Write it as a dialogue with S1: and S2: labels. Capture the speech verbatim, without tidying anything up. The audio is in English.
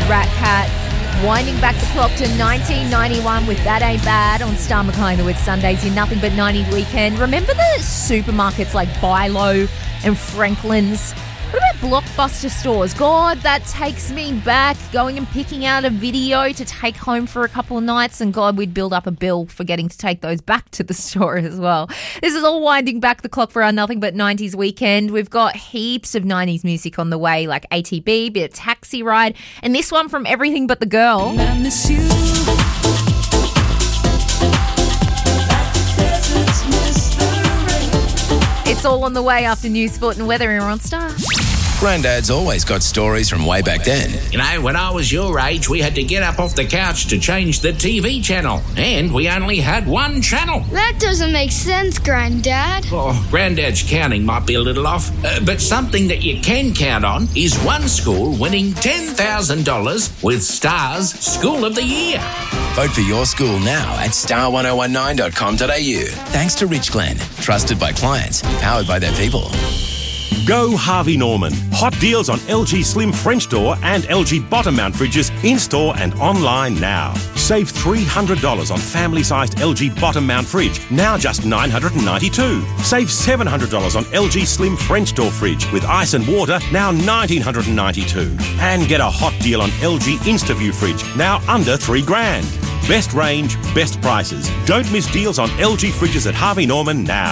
S1: Rat Cat. Winding back the clock to nineteen ninety-one with That Ain't Bad on Star Mackay with Sundays in Nothing But nineties Weekend. Remember the supermarkets like Bilo and Franklin's? What about Blockbuster stores? God, that takes me back. Going and picking out a video to take home for a couple of nights, and God, we'd build up a bill for getting to take those back to the store as well. This is all winding back the clock for our Nothing But nineties Weekend. We've got heaps of nineties music on the way, like A T B, bit of Taxi Ride, and this one from Everything But the Girl.
S2: I miss you.
S1: It's all on the way after News, Sport and Weather here on Star.
S3: Grandad's always got stories from way back then.
S4: You know, when I was your age, we had to get up off the couch to change the T V channel. And we only had one channel.
S5: That doesn't make sense, Grandad.
S4: Oh, Grandad's counting might be a little off. Uh, but something that you can count on is one school winning ten thousand dollars with Star's School of the Year.
S3: Vote for your school now at star ten nineteen dot com dot a u. Thanks to Rich Glen. Trusted by clients. Powered by their people.
S6: Go Harvey Norman. Hot deals on L G Slim French door and L G bottom mount fridges in-store and online now. Save three hundred dollars on family-sized L G bottom mount fridge, now just nine hundred ninety-two dollars. Save seven hundred dollars on L G Slim French door fridge with ice and water, now one thousand nine hundred ninety-two dollars. And get a hot deal on L G InstaView fridge, now under three grand. Best range, best prices. Don't miss deals on L G fridges at Harvey Norman now.